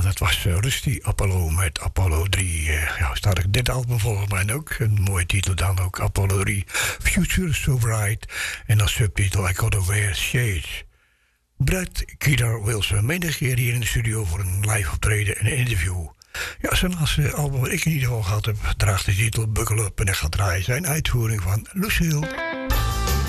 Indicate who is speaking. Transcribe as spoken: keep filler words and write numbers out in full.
Speaker 1: dat was uh, Rusty Apollo met Apollo drie. Uh, ja, staat er dit album volgens mij ook. Een mooie titel dan ook, Apollo drie. Future So Bright. En als subtitel I Gotta Wear Shades. Brad Kedar Wilson, menig keer hier in de studio voor een live optreden en een interview. Ja, zijn laatste album wat ik in ieder geval gehad heb, draagt de titel Buckle Up en ik ga draaien zijn uitvoering van Lucille.